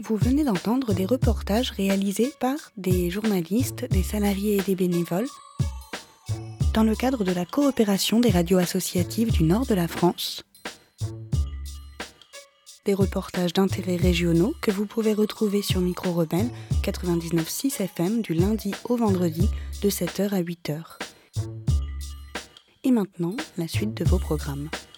Vous venez d'entendre des reportages réalisés par des journalistes, des salariés et des bénévoles dans le cadre de la coopération des radios associatives du nord de la France. Des reportages d'intérêts régionaux que vous pouvez retrouver sur Micro Rebelle 99.6 FM du lundi au vendredi de 7h à 8h. Et maintenant, la suite de vos programmes.